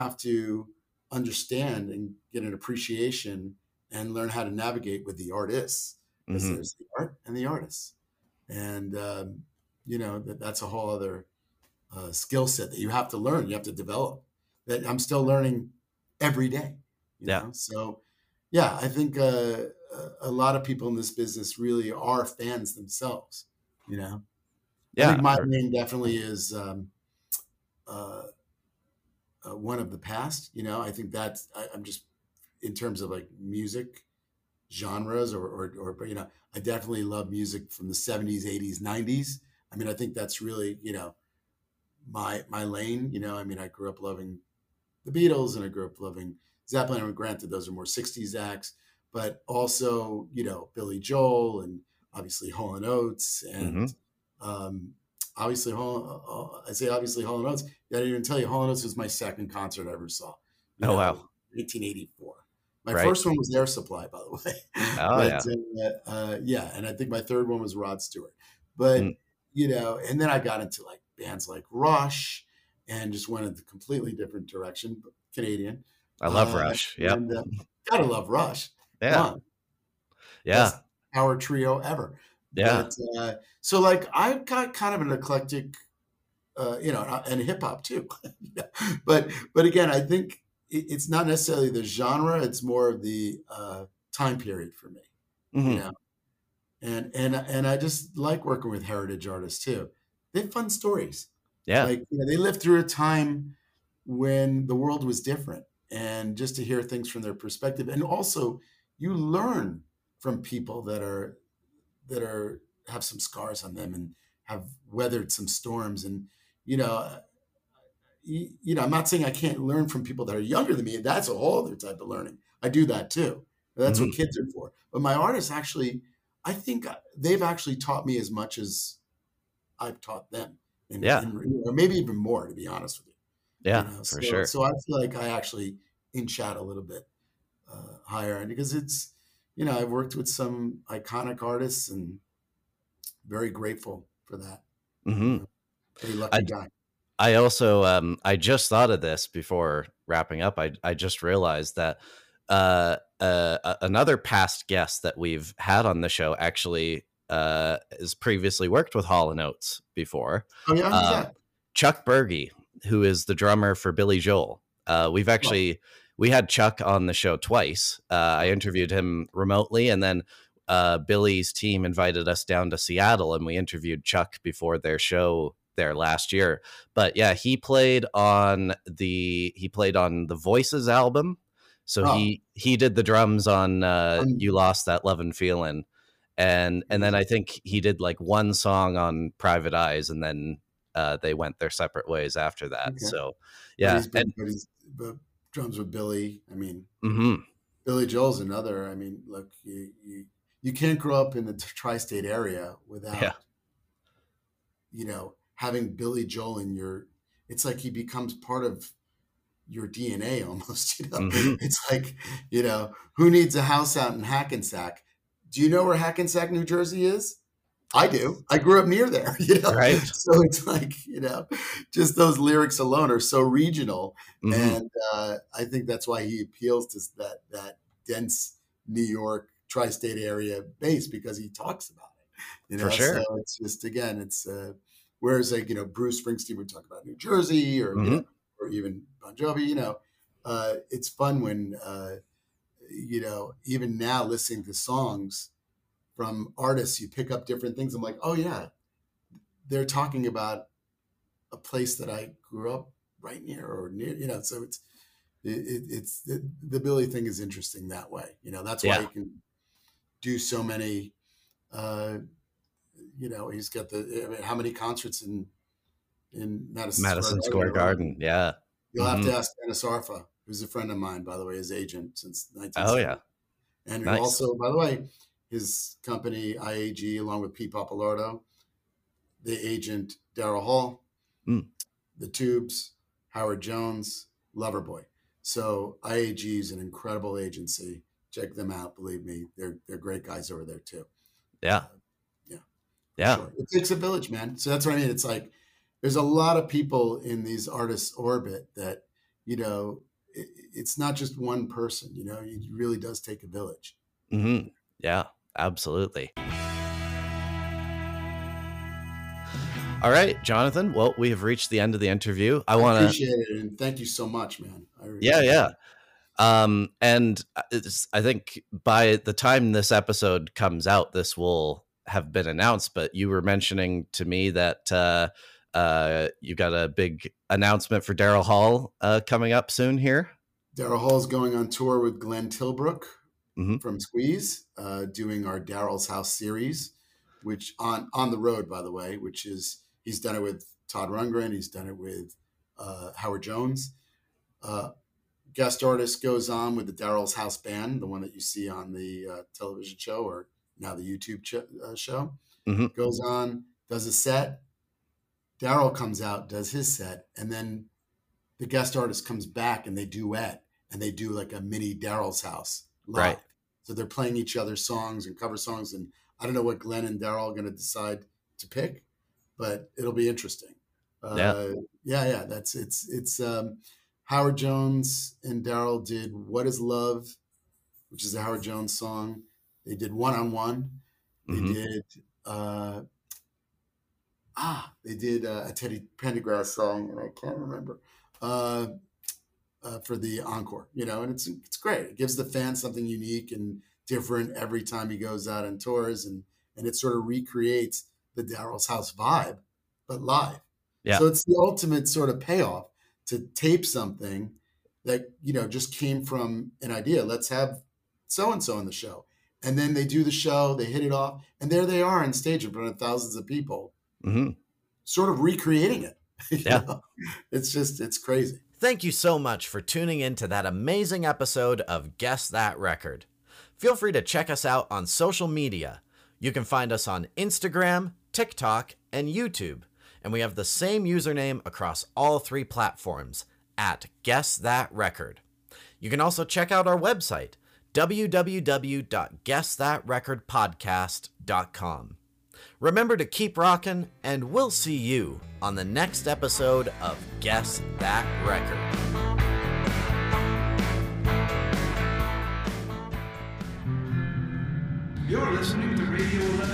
have to understand and get an appreciation and learn how to navigate with the artists, because Hmm. there's the art and the artists. And, that's a whole other skill set that you have to learn, you have to develop, that I'm still learning every day, Yeah. So, yeah, I think a lot of people in this business really are fans themselves, you know? I think Yeah. my lane definitely is uh, one of the past. I think I'm just in terms of like music genres, or I definitely love music from the 70s, 80s, 90s. I mean, I think that's really my lane. I mean, I grew up loving the Beatles, and I grew up loving Zeppelin. And granted, those are more 60s acts, but also, Billy Joel, and obviously Hall and Oates, and Hmm. obviously I say obviously Hall and Oates. I didn't even tell you, Hall and Oates was my second concert I ever saw, Oh, wow. 1984. My Right. first one was Air Supply, by the way. Oh, But yeah. yeah, and I think my third one was Rod Stewart. Mm. But, and then I got into like bands like Rush, and just went in a completely different direction, Canadian. I love Uh, Rush. Yep. and gotta love Rush. Come Yeah. on, Yeah. best power trio ever. Yeah. But so like I've got kind of an eclectic, and hip hop too. Yeah. But again, I think it's not necessarily the genre; it's more of the time period for me. You Hmm. know, and I just like working with heritage artists too. They have fun stories. Yeah. Like, they lived through a time when the world was different, and just to hear things from their perspective, and also you learn from people that are have some scars on them, and have weathered some storms. And you know I'm not saying I can't learn from people that are younger than me. That's a whole other type of learning. I do that too. That's what Hmm. kids are for. But my artists actually, I think they've actually taught me as much as I've taught them, Yeah. or maybe even more, to be honest with you. Yeah. For So sure. so I feel like I actually inch out a little bit higher end, because I've worked with some iconic artists, and very grateful for that. You Hmm. know, very I lucky guy. I also I just thought of this before wrapping up. I just realized that another past guest that we've had on the show actually has previously worked with Hall and Oates before. Oh yeah, who's Um, that? Chuck Berge, who is the drummer for Billy Joel. We've Oh, actually we had Chuck on the show twice. I oh, interviewed him remotely, and then Billy's team invited us down to Seattle, and we interviewed Chuck before their show there last year. But yeah, he played on the Voices album. So oh, he did the drums on You um, Lost That Lovin' Feelin'. And then I think he did like one song on Private Eyes, and then they went their separate ways after that. okay. So But yeah. but drums with Billy. I mean, Hmm. Billy Joel's another. I mean, look, you can't grow up in the tri-state area Yeah. without having Billy Joel in your. It's like he becomes part of your DNA almost. Hmm. It's like, who needs a house out in Hackensack? Do you know where Hackensack, New Jersey is? I do. I grew up near there. Right. So it's like, just those lyrics alone are so regional. Hmm. And I think that's why he appeals to that dense New York tri-state area base, because he talks about it. For So sure. it's just, again, it's whereas, like, Bruce Springsteen would talk about New Jersey, or Hmm. or even Bon Jovi. It's fun when even now, listening to songs from artists, you pick up different things. I'm like, oh yeah, they're talking about a place that I grew up right near, or near. So it's the Billy thing is interesting that way. That's why Yeah. he can do so many. Uh, he's got I mean, how many concerts in Madison Square Madison Garden Square alone? Garden. Yeah. You'll have Hmm. to ask Dennis Arfa, who's a friend of mine, by the way, his agent since Oh yeah. 1970. And who Nice. also, by the way, his company, IAG, along with Pete Papalardo, the agent Daryl Hall, Mm. the Tubes, Howard Jones, Loverboy. So IAG is an incredible agency. Check them out. Believe me, they're great guys over there too. Yeah. Uh, yeah, for Yeah. sure. It takes a village, man. So that's what I mean. It's like there's a lot of people in these artists' orbit that you know, it's not just one person, you know, it really does take a village. Mm-hmm. Yeah, absolutely. All right, Jonathan. Well, we have reached the end of the interview. I want to appreciate it, and thank you so much, man. Yeah. And I think by the time this episode comes out, this will have been announced. But you were mentioning to me that you got a big announcement for Daryl Hall coming up soon here. Daryl Hall's going on tour with Glenn Tilbrook Mm-hmm. from Squeeze, doing our Daryl's House series, which on the road, by the way, which is, he's done it with Todd Rundgren, he's done it with Howard Jones. Guest artist goes on with the Daryl's House Band, the one that you see on the television show, or now the YouTube show. Mm-hmm. Goes on, does a set. Daryl comes out, does his set, and then the guest artist comes back and they duet, and they do like a mini Daryl's House live. Right. So they're playing each other's songs and cover songs, and I don't know what Glenn and Daryl are going to decide to pick, but it'll be interesting. Yeah. That's it's. Howard Jones and Daryl did "What Is Love," which is a Howard Jones song. They did "One on One." They did they did a Teddy Pendergrass song, and I can't remember, for the encore. You know, and it's great. It gives the fans something unique and different every time he goes out on tours, and it sort of recreates the Daryl's House vibe, but live. Yeah. So it's the ultimate sort of payoff to tape something that, you know, just came from an idea. Let's have so-and-so on the show. And then they do the show, they hit it off, and there they are on stage in front of thousands of people, sort of recreating it. Yeah. know? It's crazy. Thank you so much for tuning in to that amazing episode of Guess That Record. Feel free to check us out on social media. You can find us on Instagram, TikTok, and YouTube. And we have the same username across all 3 platforms, at Guess That Record. You can also check out our website, www.guessthatrecordpodcast.com. Remember to keep rocking, and we'll see you on the next episode of Guess That Record. You're listening to Radio